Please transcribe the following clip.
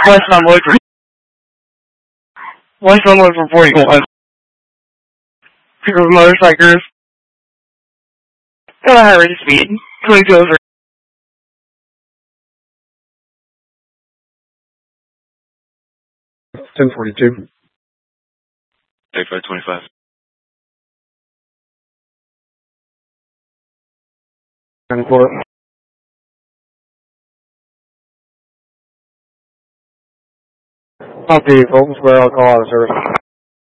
West Sunwood for 41. Group of motorcycles at a high rate of speed. 2203. 1042. 3525. Copy, Fulton Square, I'll call out of service.